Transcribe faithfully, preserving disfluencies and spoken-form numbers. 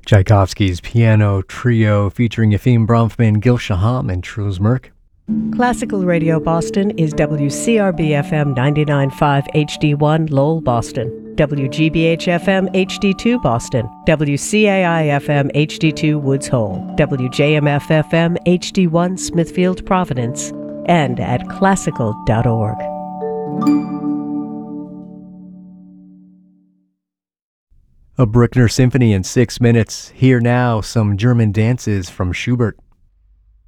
Tchaikovsky's Piano Trio featuring Efim Bronfman, Gil Shaham, and Truls Merck. Classical Radio Boston is W C R B F M ninety-nine point five H D one Lowell, Boston, W G B H F M H D two Boston, W C A I F M H D two Woods Hole, W J M F F M H D one Smithfield, Providence, and at classical dot org. A Bruckner Symphony in six minutes. Here now, some German dances from Schubert.